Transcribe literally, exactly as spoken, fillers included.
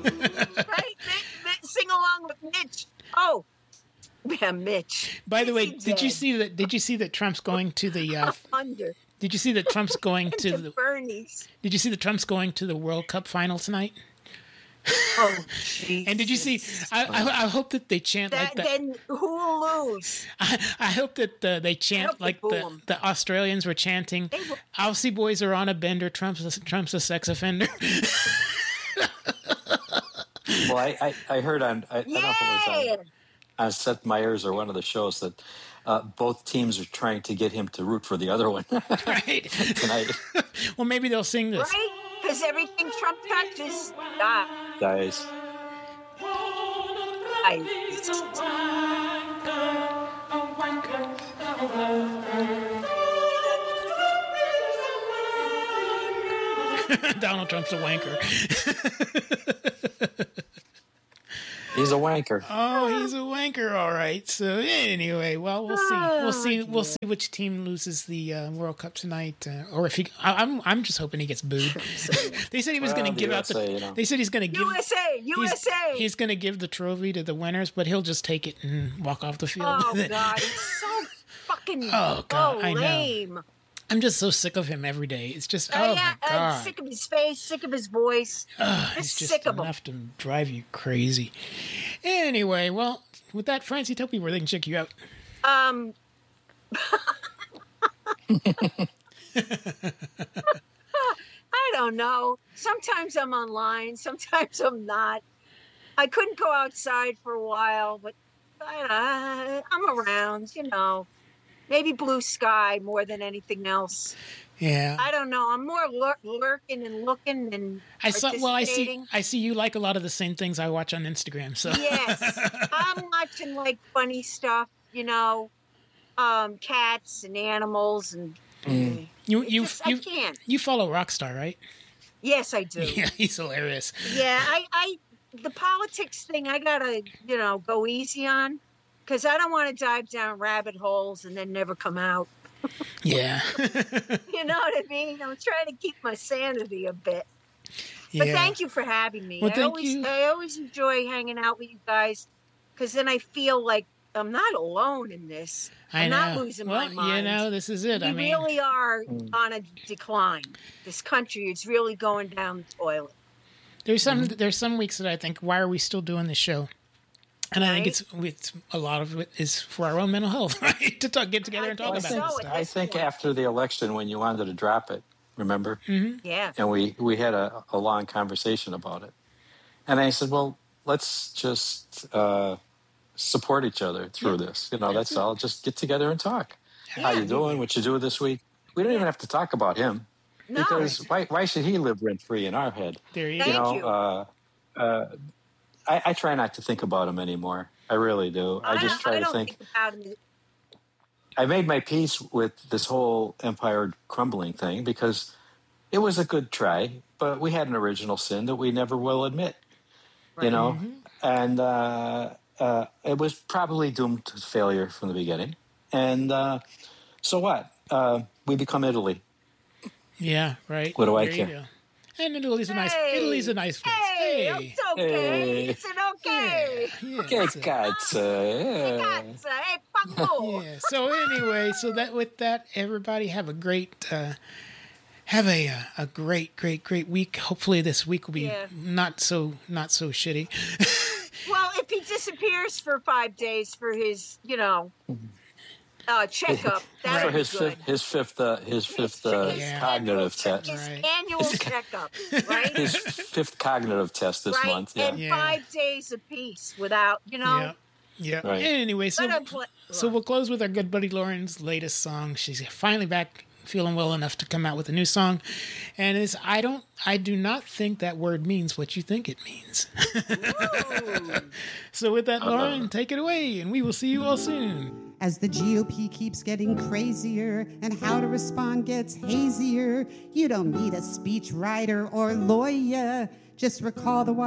Right? Sing along with Mitch. Oh, yeah, Mitch. By the way, Is he did you dead? see that? Did you see that Trump's going to the? Uh, Under did you see that Trump's going to to the? Bernie's. Did you see that Trump's going to the World Cup final tonight? Oh, jeez. And did you see? I, I, I hope that they chant That, like that. then who will lose? I, I hope that uh, they I chant hope they like boo the, 'em. the Australians were chanting. They will- Aussie boys are on a bender. Trump's a, Trump's a sex offender. Well, I, I, I heard on, I, I don't know if it was Yeah. on, on Seth Meyers or one of the shows that uh, both teams are trying to get him to root for the other one Right. tonight. Well, maybe they'll sing this. Right? Because everything Trump touches dies. Guys, Donald Trump's a wanker. he's a wanker. Oh, he's a wanker, all right. So anyway, well, we'll see. We'll see. We'll see which team loses the uh, World Cup tonight, uh, or if he. I, I'm. I'm just hoping he gets booed. They said he was Well, going to the give U out S A, the. you know. They said he's going to give. U S A, he's- U S A. He's, going to give the trophy to the winners, but he'll just take it and walk off the field. Oh with it. God, he's so fucking Oh, God, oh, I know. lame. I'm just so sick of him every day. It's just Oh, oh yeah, my I'm god, sick of his face, sick of his voice. Ugh, I'm it's just sick of him. enough to drive you crazy. Anyway, well, with that, Francie, tell people where they can check you out. Um, I don't know. Sometimes I'm online, sometimes I'm not. I couldn't go outside for a while, but uh, I'm around, you know. Maybe blue sky more than anything else. Yeah, I don't know. I'm more lur- lurking and looking and I saw. Well, I see. participating. I see you like a lot of the same things I watch on Instagram. So Yes, I'm watching like funny stuff, you know, um, cats and animals and. Mm. you It you just- I you can't. you follow Rockstar, right? Yes, I do. Yeah, he's hilarious. Yeah, I, I, the politics thing, I gotta, you know, go easy on, because I don't want to dive down rabbit holes and then never come out. Yeah, You know what I mean? I'm trying to keep my sanity a bit. yeah. But thank you for having me. Well, I thank always, you. I always enjoy hanging out with you guys, because then I feel like I'm not alone in this. I I'm know. not losing well, my mind. you know, this is it. We I mean, really are Mm. on a decline. This country is really going down the toilet. there's some Mm-hmm. there's some weeks that I think, why are we still doing this show? And I think Right. it's it's a lot of it is for our own mental health, right? To talk, get together I and talk think about so, this at stuff. I this think point. after the election when you wanted to drop it, remember? Yeah. And we, we had a, a long conversation about it. And I said, well, let's just uh, support each other through this. You know, that's all. Just get together and talk. How you doing? What you doing this week? We don't even have to talk about him. No. Because why, why should he live rent free in our head? There you Thank go. you know, you. Uh, uh, I, I try not to think about him anymore. I really do. I, just try I to don't think. think about it. I made my peace with this whole empire crumbling thing because it was a good try, but we had an original sin that we never will admit. You know, and uh, uh, it was probably doomed to failure from the beginning. And uh, so what? Uh, we become Italy. Yeah, right. What do I There you care? go. And Italy's a nice. Hey. Italy's a nice place. Hey, Hey, it's okay. Hey. It's an okay. yeah, Che it's a- cazzo, yeah. That's, uh, hey, Paco. yeah. So anyway, so that with that, everybody have a great, uh, have a uh, a great, great, great week. Hopefully, this week will be Yeah. not so not so shitty. Well, if he disappears for five days for his, you know, uh, checkup, that For would be his good. fifth, his fifth, uh, his fifth uh, Yeah. cognitive His test, Right. annual checkup, right? his fifth cognitive test this right, month. Yeah. and Yeah. five days apiece without, you know. Yeah, yeah. Right. Anyway, so But I'm pl- so we'll close with our good buddy Lauren's latest song. She's finally back, feeling well enough to come out with a new song, and it's I don't I do not think that word means what you think it means. Ooh. So with that, Lauren, take it away, and we will see you all soon. As the G O P keeps getting crazier and how to respond gets hazier, you don't need a speech writer or lawyer. Just recall the